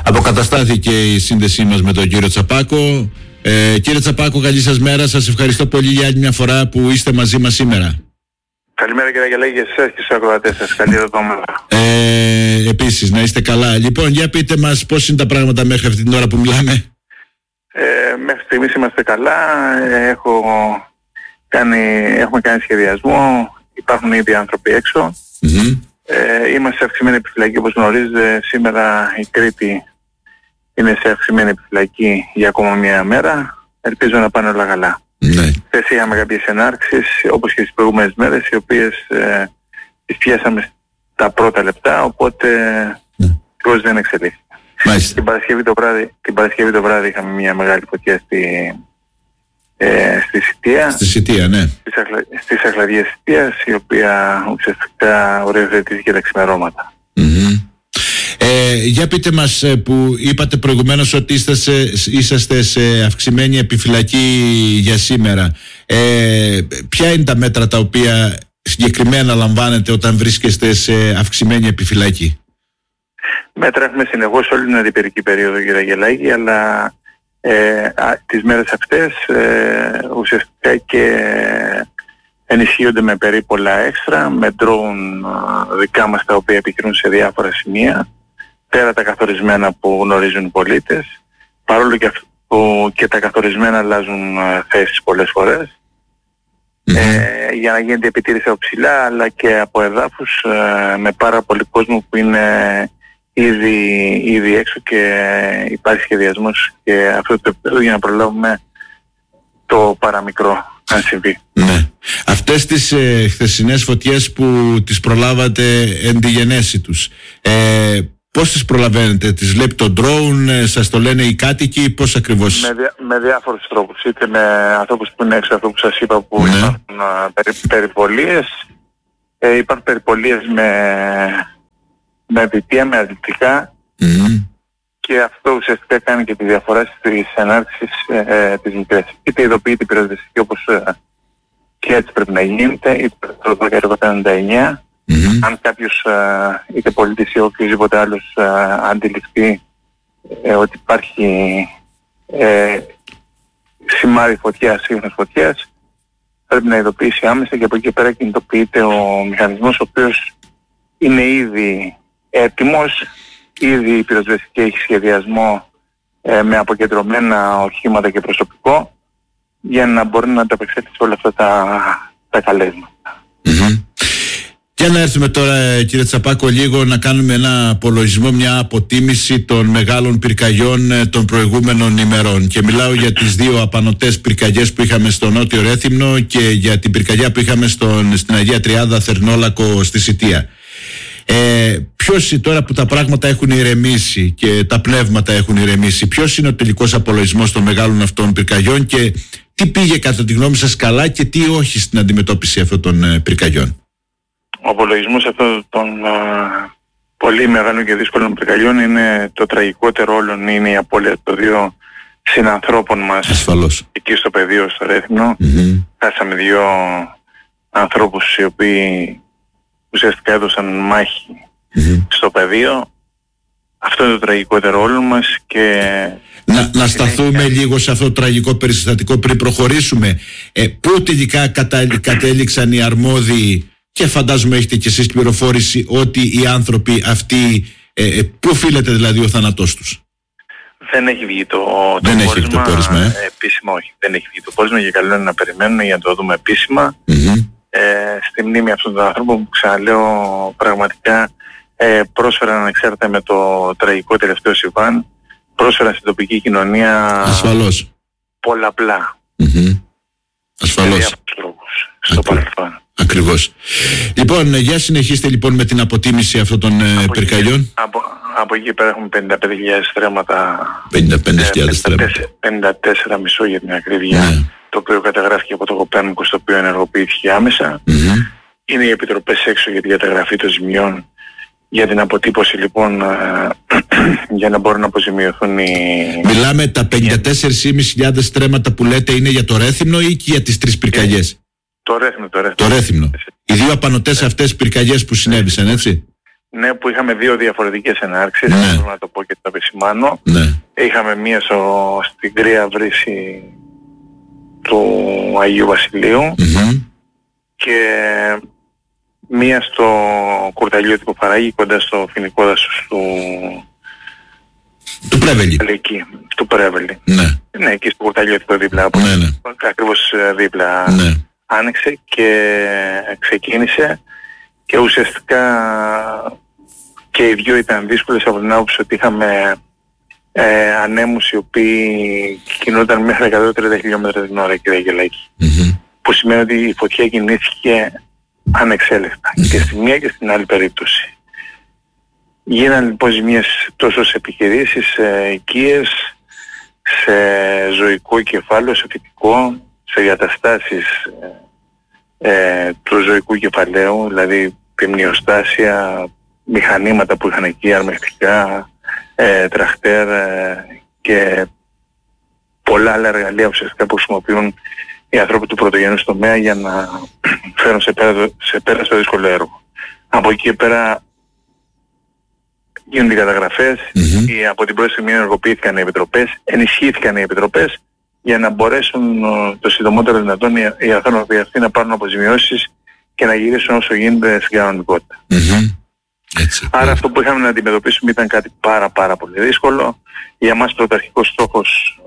Αποκαταστάθηκε η σύνδεσή μας με τον κύριο Τσαπάκο. Κύριε Τσαπάκο, καλή σας μέρα. Σας ευχαριστώ πολύ για άλλη μια φορά που είστε μαζί μας σήμερα. Καλημέρα κύριε Αγγελάκη, για εσάς και στους ακροατές σας. Καλή εβδομάδα. Επίσης, να είστε καλά. Λοιπόν, για πείτε μας πώς είναι τα πράγματα μέχρι αυτή την ώρα που μιλάμε. Μέχρι στιγμής είμαστε καλά. Έχουμε κάνει σχεδιασμό. Υπάρχουν ήδη άνθρωποι έξω. Είμαστε σε αυξημένη επιφυλακή, όπως γνωρίζετε. Σήμερα η Κρήτη είναι σε αυξημένη επιφυλακή για ακόμα μια μέρα. Ελπίζω να πάνε όλα καλά. Ναι. Χθες είχαμε κάποιες ενάρξεις, όπως και τις προηγούμενες μέρες, οι οποίες τις πιάσαμε τα πρώτα λεπτά, οπότε πώς δεν εξελίχθηκε. Την Παρασκευή το βράδυ είχαμε μια μεγάλη φωτιά στη Σιτία. Στη Σιτία, ναι. Στις Αχλαδιές Σιτίας, η οποία ουσιαστικά οριοθετήθηκε τα ξημερώματα. Για πείτε μας, που είπατε προηγουμένως ότι είσαστε σε αυξημένη επιφυλακή για σήμερα. Ποια είναι τα μέτρα τα οποία συγκεκριμένα λαμβάνετε όταν βρίσκεστε σε αυξημένη επιφυλακή? Μέτρα έχουμε συνεχώς όλη την αντιπυρική περίοδο, κύριε Αγγελάκη, αλλά τις μέρες αυτές ουσιαστικά και ενισχύονται με περίπολα έξτρα, με ντρόουν δικά μας τα οποία επιχειρούν σε διάφορα σημεία, πέρα τα καθορισμένα που γνωρίζουν οι πολίτες, παρόλο που και τα καθορισμένα αλλάζουν θέσεις πολλές φορές, για να γίνεται επιτήρηση από ψηλά αλλά και από εδάφους, με πάρα πολύ κόσμο που είναι ήδη έξω και υπάρχει σχεδιασμός και αυτό το επίπεδο για να προλάβουμε το παραμικρό αν συμβεί. Ναι. Αυτές τις χθεσινές φωτιές που τις προλάβατε εν τη γενέση τους, πώς τις προλαβαίνετε? Τις βλέπει το drone, σας το λένε οι κάτοικοι, πώς ακριβώς? Με διάφορους τρόπους, είτε με ανθρώπους που είναι έξω, αυτό που σας είπα, που υπάρχουν περιπολίες. Υπάρχουν περιπολίες με δυτεία, με αρνητικά, και αυτό ουσιαστικά κάνει και τη διαφορά στις ενάρξεις της μικρές. Είτε ειδοποιείται η πυροσβεστική, όπως και έτσι πρέπει να γίνεται, είτε το 199. Αν κάποιος είτε πολίτης ή οποιοδήποτε άλλος αντιληφθεί ότι υπάρχει σημάδι φωτιάς, σύγχρονης φωτιάς, πρέπει να ειδοποιήσει άμεσα, και από εκεί πέρα κινητοποιείται ο μηχανισμός, ο οποίος είναι ήδη έτοιμος. Ήδη η πυροσβεστική έχει σχεδιασμό με αποκεντρωμένα οχήματα και προσωπικό για να μπορεί να ανταπεξέλθει σε όλα αυτά τα καλέσματα. Και να έρθουμε τώρα, κύριε Τσαπάκο, λίγο να κάνουμε ένα απολογισμό, μια αποτίμηση των μεγάλων πυρκαγιών των προηγούμενων ημερών. Και μιλάω για τις δύο απανωτές πυρκαγιές που είχαμε στο Νότιο Ρέθυμνο και για την πυρκαγιά που είχαμε στην Αγία Τριάδα Θερνόλακο στη Σιτία. Ποιος, τώρα που τα πράγματα έχουν ηρεμήσει και τα πνεύματα έχουν ηρεμήσει, ποιος είναι ο τελικός απολογισμός των μεγάλων αυτών πυρκαγιών και τι πήγε κατά τη γνώμη σας καλά και τι όχι στην αντιμετώπιση αυτών των πυρκαγιών? Ο απολογισμός αυτών των πολύ μεγάλων και δύσκολων πυρκαγιών είναι το τραγικότερο όλων, είναι η απώλεια των δύο συνανθρώπων μας. Ασφαλώς. Εκεί στο πεδίο, στο Ρέθυμνο. Χάσαμε δύο ανθρώπους οι οποίοι ουσιαστικά έδωσαν μάχη στο πεδίο. Αυτό είναι το τραγικότερο όλων μας. Και να σταθούμε λίγο σε αυτό το τραγικό περιστατικό πριν προχωρήσουμε. Πού τελικά κατέληξαν οι αρμόδιοι, και φαντάζομαι έχετε κι εσείς πληροφόρηση ότι οι άνθρωποι αυτοί, πού οφείλεται δηλαδή ο θάνατός τους? Δεν έχει βγει το πόρισμα. Επίσημα όχι. Δεν έχει βγει το πόρισμα, και καλό είναι να περιμένουμε για να το δούμε επίσημα. Στη μνήμη αυτών των ανθρώπων που, ξαναλέω, πραγματικά πρόσφεραν, ανεξάρτητα με το τραγικό τελευταίο συμβάν, πρόσφεραν στην τοπική κοινωνία ασφαλώς πολλαπλά. Ασφαλώς. Με διάφορους τρόπους στο παρελθόν. Ακριβώς. Λοιπόν, για συνεχίστε λοιπόν με την αποτίμηση αυτών των πυρκαγιών. Από εκεί πέρα έχουμε 55.000 στρέμματα. 55.000 στρέμματα. 54,5 για την ακρίβεια. Το οποίο καταγράφηκε από το Κοπέρνικο, στο οποίο ενεργοποιήθηκε άμεσα. Είναι οι επιτροπές έξω για την καταγραφή των ζημιών, για την αποτύπωση λοιπόν, για να μπορούν να αποζημιωθούν οι... Μιλάμε τα 54.500 στρέμματα που λέτε είναι για το Ρέθυμνο ή και για τις τρεις πυρκαγιές? Το Ρέθυμνο. Οι δύο απανωτές αυτές πυρκαγιές που συνέβησαν, έτσι? Ναι, που είχαμε δύο διαφορετικές ενάρξεις, Ναι. θέλω να το πω και το επισημάνω. Ναι. Είχαμε μία στην Κρύα Βρύση του Αγίου Βασιλείου και μία στο Κουρταλιώτικο Παράγι, κοντά στο φοινικό δάσος Του Πρέβελη. εκεί, του Πρέβελη. Ναι. Ναι, εκεί στο Κουρταλιώτικο δίπλα, Ναι, ναι. ακριβώς δίπλα Ναι. άνοιξε και ξεκίνησε και ουσιαστικά και οι δυο ήταν δύσκολες από την άποψη ότι είχαμε ανέμους οι οποίοι κινούνταν μέχρι 130 χιλιόμετρα την ώρα, κύριε Αγγελάκη. Που σημαίνει ότι η φωτιά κινήθηκε ανεξέλεκτα και στη μία και στην άλλη περίπτωση. Γίνανε λοιπόν ζημίες τόσο σε επιχειρήσεις, σε οικίες, σε ζωικό κεφάλαιο, σε φυτικό, σε εγκαταστάσεις του ζωικού κεφαλαίου, δηλαδή πυμνιοστάσια, μηχανήματα που είχαν εκεί, αρμεκτικά, τραχτέρ και πολλά άλλα εργαλεία ουσιαστικά που χρησιμοποιούν οι άνθρωποι του πρωτογενούς τομέα για να φέρουν σε πέρα στο δύσκολο έργο. Από εκεί και πέρα γίνονται οι καταγραφές, από την πρώτη στιγμή ενεργοποιήθηκαν οι επιτροπές, ενισχύθηκαν οι επιτροπές για να μπορέσουν το συντομότερο δυνατόν οι άνθρωποι αυτοί να πάρουν αποζημιώσεις και να γυρίσουν όσο γίνεται στην κανονικότητα. Έτσι. Άρα αυτό που είχαμε να αντιμετωπίσουμε ήταν κάτι πάρα πολύ δύσκολο. Για μας πρωταρχικός στόχος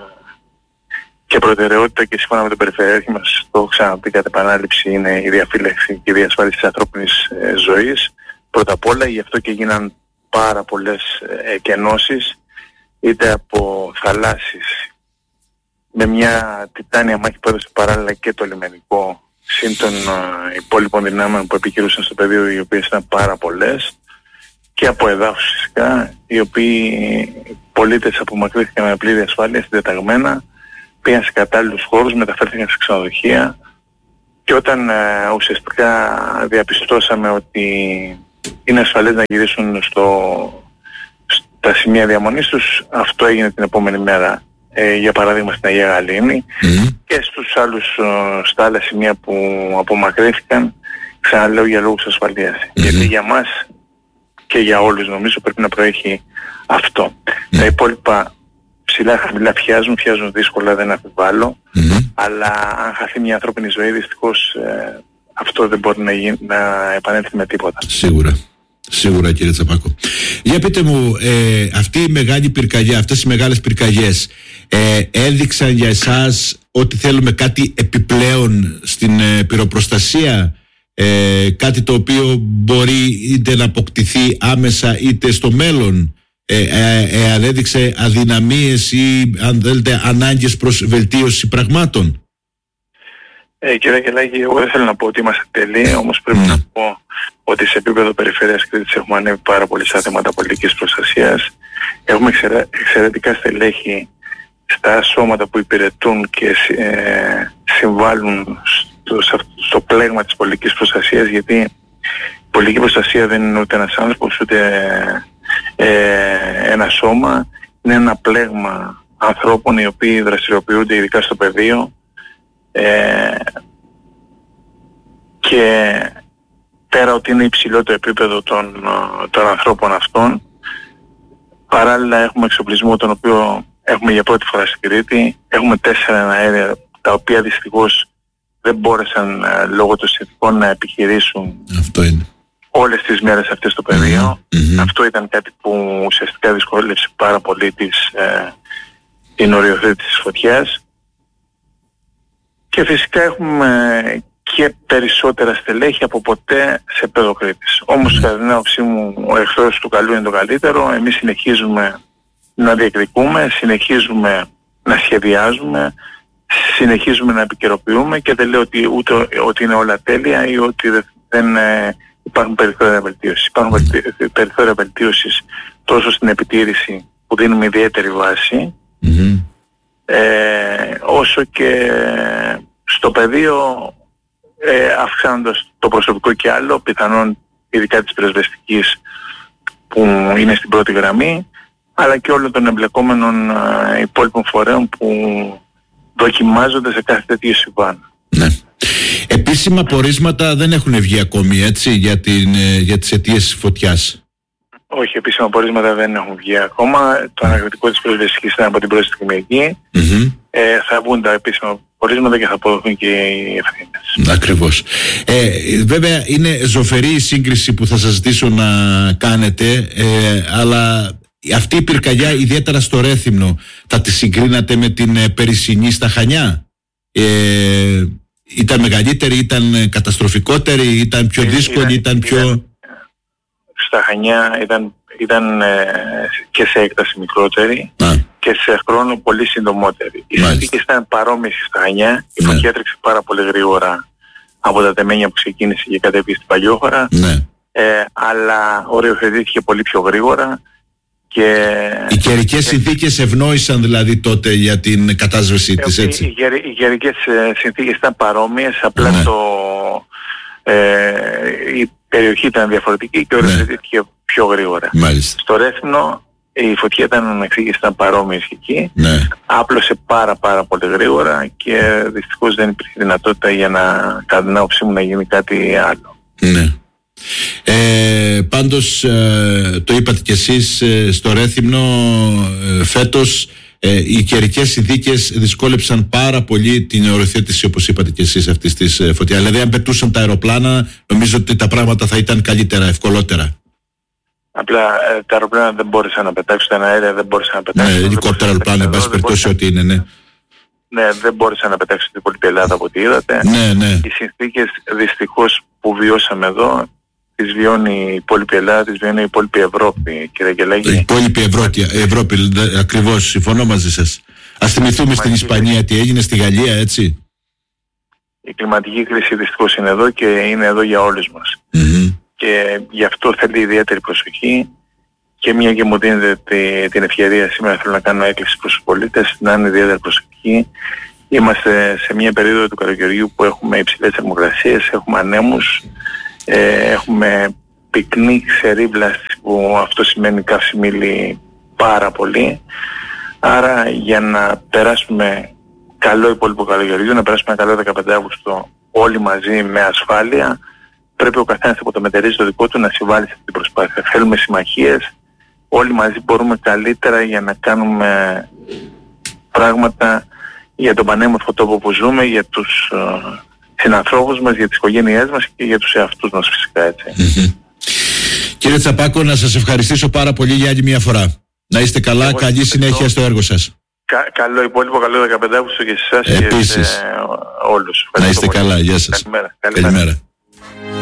και προτεραιότητα και σύμφωνα με τον Περιφερειάρχη μας, το έχω ξαναπεί κατ' επανάληψη, είναι η διαφύλαξη και η διασφάλιση της ανθρώπινης ζωής. Πρώτα απ' όλα, γι' αυτό και γίναν πάρα πολλές εκενώσεις, είτε από θαλάσσης, με μια τιτάνια μάχη που έδωσε παράλληλα και το λιμενικό, συν των υπόλοιπων δυνάμεων που επικυρούσαν στο πεδίο, οι οποίες ήταν πάρα πολλές, και από εδάφους φυσικά, οι οποίοι πολίτες απομακρύνθηκαν με πλήρη ασφάλεια, συντεταγμένα, πήγαν σε κατάλληλους χώρους, μεταφέρθηκαν σε ξενοδοχεία και όταν ουσιαστικά διαπιστώσαμε ότι είναι ασφαλές να γυρίσουν στα σημεία διαμονής τους, αυτό έγινε την επόμενη μέρα. Για παράδειγμα στην Αγία Γαλήνη και στα άλλα σημεία που απομακρύνθηκαν, ξαναλέω, για λόγους ασφαλείας. Γιατί για μας και για όλους νομίζω πρέπει να προέχει αυτό. Τα υπόλοιπα ψηλά χαμηλά φιάζουν δύσκολα, δεν αμφιβάλλω, αλλά αν χαθεί μια ανθρώπινη ζωή δυστυχώς αυτό δεν μπορεί να επανέλθει με τίποτα. Σίγουρα κύριε Τσαπάκο. Για πείτε μου, αυτή η μεγάλη πυρκαγιά, αυτές οι μεγάλες πυρκαγιές έδειξαν για εσάς ότι θέλουμε κάτι επιπλέον στην πυροπροστασία, κάτι το οποίο μπορεί είτε να αποκτηθεί άμεσα είτε στο μέλλον, αν έδειξε αδυναμίες ή αν θέλετε ανάγκες προς βελτίωση πραγμάτων? Κύριε Αγγελάκη, εγώ δεν θέλω να πω ότι είμαστε τελείοι, όμως πρέπει να πω ότι σε επίπεδο περιφέρειας Κρήτης έχουμε ανέβει πάρα πολύ στα θέματα πολιτικής προστασίας. Έχουμε εξαιρετικά στελέχη στα σώματα που υπηρετούν και συμβάλλουν στο πλέγμα της πολιτικής προστασίας, γιατί η πολιτική προστασία δεν είναι ούτε ένας άνθρωπος ούτε ένα σώμα, είναι ένα πλέγμα ανθρώπων οι οποίοι δραστηριοποιούνται ειδικά στο πεδίο και πέρα ότι είναι υψηλό το επίπεδο των ανθρώπων αυτών, παράλληλα έχουμε εξοπλισμό τον οποίο έχουμε για πρώτη φορά στην Κρήτη. Έχουμε 4 αέρια τα οποία δυστυχώς δεν μπόρεσαν λόγω των συνθηκών να επιχειρήσουν. Αυτό είναι. Όλες τις μέρες αυτές στο πεδίο. Αυτό ήταν κάτι που ουσιαστικά δυσκόλεψε πάρα πολύ την οριοθέτηση της φωτιάς. Και φυσικά έχουμε και περισσότερα στελέχη από ποτέ σε επίπεδο Κρήτης. Όμως κατά την άποψή μου ο εχθρός του καλού είναι το καλύτερο. Εμείς συνεχίζουμε να διεκδικούμε, συνεχίζουμε να σχεδιάζουμε, συνεχίζουμε να επικαιροποιούμε και δεν λέω ότι είναι όλα τέλεια ή ότι δεν υπάρχουν περιθώρια βελτίωσης. Υπάρχουν περιθώρια βελτίωσης τόσο στην επιτήρηση που δίνουμε ιδιαίτερη βάση, όσο και στο πεδίο, αυξάνοντας το προσωπικό και άλλο, πιθανόν ειδικά της πυροσβεστικής που είναι στην πρώτη γραμμή, αλλά και όλων των εμπλεκόμενων υπόλοιπων φορέων που δοκιμάζονται σε κάθε τέτοιο συμβάν. Ναι. Επίσημα πορίσματα δεν έχουν βγει ακόμη, έτσι, για τις αιτίες της φωτιάς. Όχι, επίσημα πορίσματα δεν έχουν βγει ακόμα. Το ανακριτικό της πυροσβεστικής ήταν από την πρώτη στιγμή. Θα βγουν τα επίσημα πορίσματα και θα αποδοθούν και οι ευθύνες. Ακριβώς. Βέβαια είναι ζωφερή η σύγκριση που θα σας ζητήσω να κάνετε, αλλά αυτή η πυρκαγιά, ιδιαίτερα στο Ρέθυμνο, θα τη συγκρίνατε με την περσινή στα Χανιά? Ήταν μεγαλύτερη, ήταν καταστροφικότερη, ήταν πιο δύσκολη, ήταν πιο... Στα Χανιά ήταν και σε έκταση μικρότερη και σε χρόνο πολύ συντομότερη. Οι συνθήκες ήταν παρόμοιες στα Χανιά. Η φωτιά έτρεξε πάρα πολύ γρήγορα από τα τεμένια που ξεκίνησε και κατέβηκε στην Παλιόχώρα, αλλά οριοθετήθηκε πολύ πιο γρήγορα. Οι καιρικές συνθήκες ευνόησαν δηλαδή τότε για την κατάσβεση της, έτσι? Οι καιρικές συνθήκες ήταν παρόμοιες, απλά η περιοχή ήταν διαφορετική και οριοθετήθηκε πιο γρήγορα. Μάλιστα. Στο Ρέθυμνο η φωτιά ήταν παρόμοιες εκεί, άπλωσε πάρα πολύ γρήγορα και δυστυχώς δεν υπήρχε δυνατότητα για κατά την άποψή μου να γίνει κάτι άλλο. Ναι. Πάντως το είπατε κι εσείς, στο Ρέθυμνο φέτος οι καιρικές συνθήκες δυσκόλεψαν πάρα πολύ την οριοθέτηση, όπως είπατε κι εσείς, αυτής της φωτιάς. Δηλαδή αν πετούσαν τα αεροπλάνα, νομίζω ότι τα πράγματα θα ήταν καλύτερα, ευκολότερα. Απλά τα αεροπλάνα δεν μπόρεσαν να πετάξουν, τα αέρια δεν μπόρεσαν να πετάξουν. Ναι, ελικόπτερα, αεροπλάνα, εν πάση περιπτώσει ό,τι είναι, ναι. Ναι, δεν μπόρεσαν να πετάξουν την υπόλοιπη Ελλάδα από ό,τι είδατε. Ναι. Οι συνθήκες δυστυχώς που βιώσαμε εδώ, τις βιώνει η υπόλοιπη Ελλάδα, τις βιώνει η υπόλοιπη Ευρώπη, κύριε Γελάκη. Η υπόλοιπη Ευρώπη, ακριβώς, συμφωνώ μαζί σας. Ας θυμηθούμε στην Ισπανία τι έγινε, στη Γαλλία, έτσι. Η κλιματική κρίση δυστυχώς είναι εδώ και είναι εδώ για όλους μας. Και γι' αυτό θέλει ιδιαίτερη προσοχή, και μια και μου δίνετε την ευκαιρία σήμερα, θέλω να κάνω έκκληση προς τους πολίτες να είναι ιδιαίτερη προσοχή. Είμαστε σε μια περίοδο του καλοκαιριού που έχουμε υψηλές θερμοκρασίες, έχουμε ανέμους, έχουμε πυκνή ξερή βλάστηση, που αυτό σημαίνει καύση ύλη πάρα πολύ. Άρα για να περάσουμε καλό υπόλοιπο καλοκαιριού, να περάσουμε ένα καλό 15 Αύγουστο όλοι μαζί με ασφάλεια, πρέπει ο καθένας από το μετερίζει το δικό του να συμβάλλει σε αυτή την προσπάθεια. Θέλουμε συμμαχίες, όλοι μαζί μπορούμε καλύτερα για να κάνουμε πράγματα για τον πανέμορφο τόπο που ζούμε, για τους συνανθρώπους μας, για τις οικογένειές μας και για τους εαυτούς μας φυσικά, έτσι. Κύριε Τσαπάκο, να σας ευχαριστήσω πάρα πολύ για άλλη μια φορά. Να είστε καλά, καλή συνέχεια στο έργο σας. Καλό υπόλοιπο, καλό 15 Αύγουστο και σε εσάς και σε όλους. Να είστε καλά, γεια σας. Καλημέρα.